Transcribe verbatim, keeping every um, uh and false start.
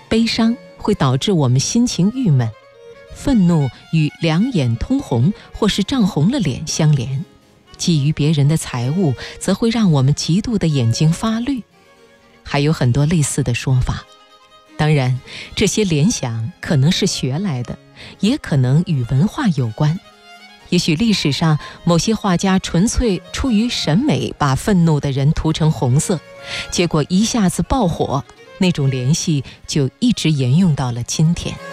悲伤会导致我们心情郁闷，愤怒与两眼通红或是涨红了脸相连，觊觎别人的财物则会让我们极度的眼睛发绿。还有很多类似的说法。当然，这些联想可能是学来的，也可能与文化有关。也许历史上某些画家纯粹出于审美，把愤怒的人涂成红色，结果一下子爆火，那种联系就一直沿用到了今天。